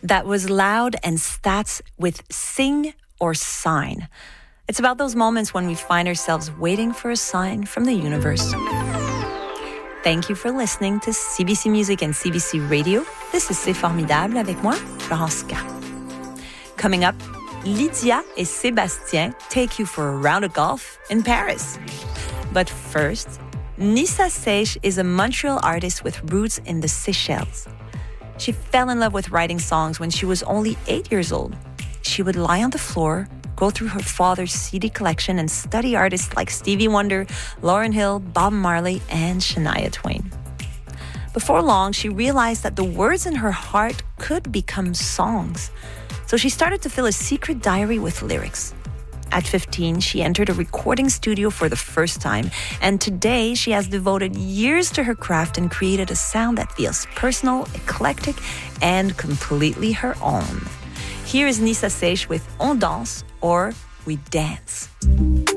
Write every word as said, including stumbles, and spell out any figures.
That was Loud and Stats with Sing or Sign. It's about those moments when we find ourselves waiting for a sign from the universe. Thank you for listening to C B C Music and C B C Radio. This is C'est Formidable avec moi, Florence K. Coming up, Lydia et Sébastien take you for a round of golf in Paris. But first, Nissa Seish is a Montreal artist with roots in the Seychelles. She fell in love with writing songs when she was only eight years old. She would lie on the floor, go through her father's C D collection, and study artists like Stevie Wonder, Lauryn Hill, Bob Marley, and Shania Twain. Before long, she realized that the words in her heart could become songs. So she started to fill a secret diary with lyrics. At fifteen, she entered a recording studio for the first time, and today she has devoted years to her craft and created a sound that feels personal, eclectic, and completely her own. Here is Nissa Seish with On Danse, or We Dance.